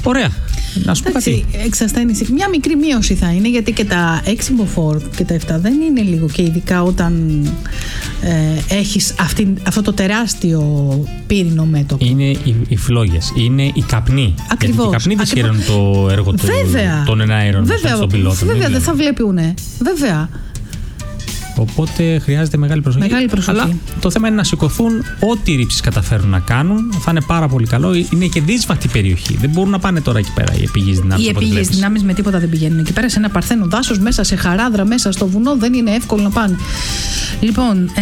Ωραία. Να σου πω κάτι. Εξασθένηση. Μια μικρή μείωση θα είναι, γιατί και τα 6 μποφόρ και τα 7 δεν είναι λίγο, και ειδικά όταν έχεις αυτό το τεράστιο πύρινο μέτωπο. Είναι οι φλόγες, είναι οι καπνοί. Ακριβώς. Γιατί οι καπνοί δεν χαίρουν το έργο των εναέρων στον πιλότο. Βέβαια, δεν θα βλέπουνε. Βέβαια. Οπότε χρειάζεται μεγάλη προσοχή. Αλλά το θέμα είναι να σηκωθούν. Ό,τι ρήψεις καταφέρουν να κάνουν θα είναι πάρα πολύ καλό. Είναι και δύσβατη περιοχή. Δεν μπορούν να πάνε τώρα εκεί πέρα οι επίγειες δυνάμεις. Οι επίγειες δυνάμεις με τίποτα δεν πηγαίνουν εκεί πέρα. Σε ένα παρθένο δάσος, μέσα σε χαράδρα, μέσα στο βουνό, δεν είναι εύκολο να πάνε. Λοιπόν,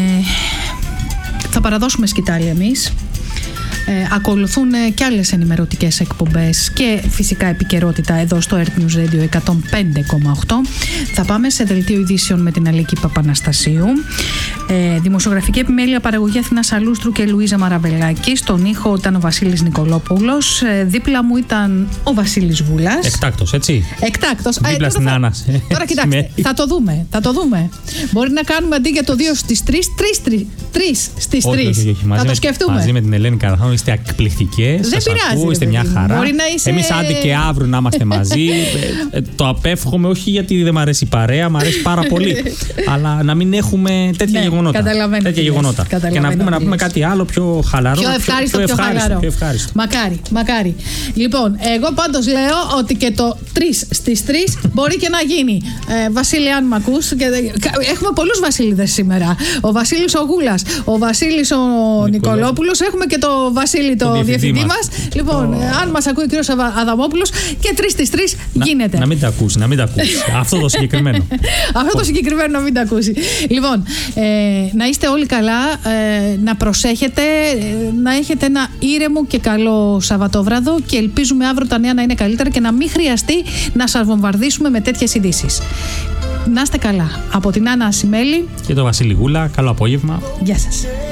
θα παραδώσουμε σκητάλη εμείς. Ακολουθούν και άλλες ενημερωτικές εκπομπές και φυσικά επικαιρότητα εδώ στο Earth News Radio 105,8. Θα πάμε σε δελτίο ειδήσεων με την Αλίκη Παπαναστασίου. Δημοσιογραφική επιμέλεια, παραγωγή Αθηνά Σαλούστρου και Λουίζα Μαραβελάκη. Στον ήχο ήταν ο Βασίλης Νικολόπουλος. Δίπλα μου ήταν ο Βασίλης Βούλας. Εκτάκτος, έτσι. Εκτάκτος. Δίπλα στην Άννα. Τώρα κοιτάξτε, θα το δούμε. Μπορεί να κάνουμε αντί για το 2 στις 3, 3 στις 3. Θα το σκεφτούμε. Μαζί με την Ελένη Καραθάνου είστε εκπληκτικές. Δεν πειράζει. Είστε μια χαρά. Είσαι... Εμείς άντε και αύριο να είμαστε μαζί. Το απέφχομαι, όχι γιατί δεν μ' αρέσει η παρέα, μ' αρέσει πάρα πολύ. Αλλά να μην έχουμε τέτοια γεγονότα. Και να βγούμε να πούμε κάτι άλλο πιο χαλαρό. Πιο ευχάριστο. Μακάρι. Λοιπόν, εγώ πάντως λέω ότι και το 3 στις 3 μπορεί και να γίνει. Βασίλη, αν μ' ακούς. Έχουμε πολλούς Βασίλειδες σήμερα. Ο Βασίλης ο Γούλας, ο Βασίλης ο Νικολόπουλος. Έχουμε και το Βασίλη το διευθυντή μας. Λοιπόν, αν μας ακούει ο κύριος Αδαμόπουλος, και 3 στις 3 γίνεται. Να μην τα ακούσει. Αυτό το συγκεκριμένο. Αυτό το συγκεκριμένο να μην τα ακούσει. Λοιπόν, να είστε όλοι καλά, να προσέχετε, να έχετε ένα ήρεμο και καλό Σαββατόβραδο, και ελπίζουμε αύριο τα νέα να είναι καλύτερα και να μην χρειαστεί να σας βομβαρδίσουμε με τέτοιες ειδήσεις. Να είστε καλά. Από την Άννα Ασημέλη και το Βασίλη Γούλα, καλό απόγευμα. Γεια σας.